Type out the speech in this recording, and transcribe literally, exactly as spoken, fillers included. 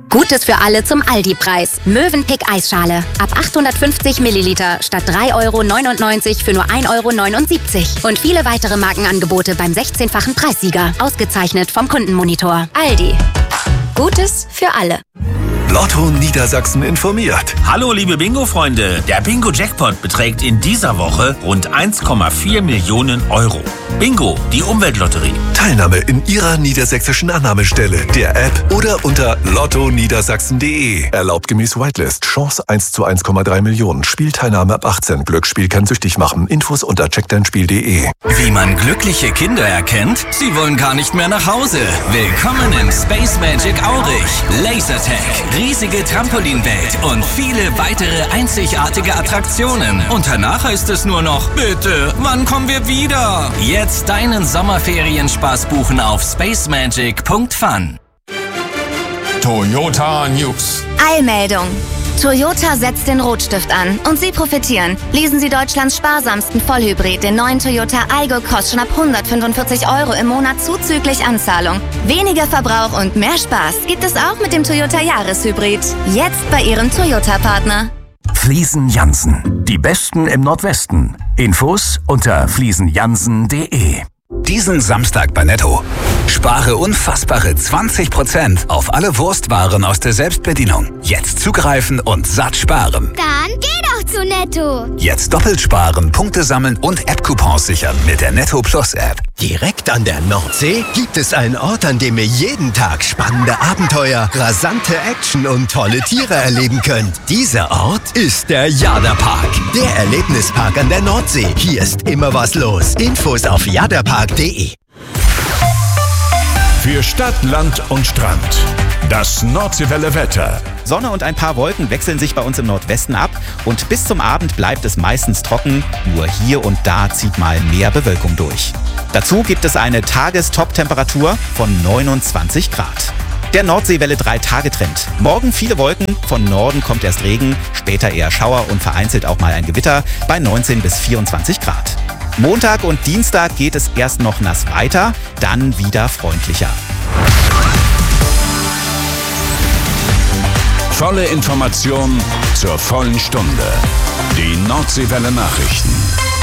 Gutes für alle zum Aldi-Preis. Mövenpick Eisschale. Ab achthundertfünfzig Milliliter statt drei Euro neunundneunzig für nur ein Euro neunundsiebzig. Und viele weitere Markenangebote beim sechzehnfachen Preissieger. Ausgezeichnet vom Kundenmonitor. Aldi. Gutes für alle. Lotto Niedersachsen informiert. Hallo liebe Bingo-Freunde, der Bingo-Jackpot beträgt in dieser Woche rund eins Komma vier Millionen Euro. Bingo, die Umweltlotterie. Teilnahme in Ihrer niedersächsischen Annahmestelle, der App oder unter lotto niedersachsen punkt de. Erlaubt gemäß Whitelist. Chance eins zu eins Komma drei Millionen. Spielteilnahme ab achtzehn. Glücksspiel kann süchtig machen. Infos unter check dein spiel punkt de. Wie man glückliche Kinder erkennt? Sie wollen gar nicht mehr nach Hause. Willkommen im Space Magic Aurich. Lasertag, riesige Trampolinwelt und viele weitere einzigartige Attraktionen. Und danach heißt es nur noch, bitte, wann kommen wir wieder? Jetzt deinen Sommerferienspaß buchen auf spacemagic punkt fun. Toyota News. Eilmeldung. Toyota setzt den Rotstift an und Sie profitieren. Lesen Sie Deutschlands sparsamsten Vollhybrid, den neuen Toyota Aygo, kostet schon ab hundertfünfundvierzig Euro im Monat zuzüglich Anzahlung. Weniger Verbrauch und mehr Spaß gibt es auch mit dem Toyota Jahreshybrid. Jetzt bei Ihrem Toyota-Partner. Fliesen Jansen. Die Besten im Nordwesten. Infos unter fliesen jansen punkt de. Diesen Samstag bei Netto. Spare unfassbare zwanzig Prozent auf alle Wurstwaren aus der Selbstbedienung. Jetzt zugreifen und satt sparen. Dann geh doch zu Netto. Jetzt doppelt sparen, Punkte sammeln und App-Coupons sichern mit der Netto Plus App. Direkt an der Nordsee gibt es einen Ort, an dem ihr jeden Tag spannende Abenteuer, rasante Action und tolle Tiere erleben könnt. Dieser Ort ist der Jaderpark, der Erlebnispark an der Nordsee. Hier ist immer was los. Infos auf jaderpark punkt de. Für Stadt, Land und Strand. Das Nordseewelle Wetter. Sonne und ein paar Wolken wechseln sich bei uns im Nordwesten ab und bis zum Abend bleibt es meistens trocken. Nur hier und da zieht mal mehr Bewölkung durch. Dazu gibt es eine Tagestop-Temperatur von neunundzwanzig Grad. Der Nordseewelle drei Tage Trend. Morgen viele Wolken, von Norden kommt erst Regen, später eher Schauer und vereinzelt auch mal ein Gewitter bei neunzehn bis vierundzwanzig Grad. Montag und Dienstag geht es erst noch nass weiter, dann wieder freundlicher. Volle Information zur vollen Stunde. Die Nordseewelle Nachrichten.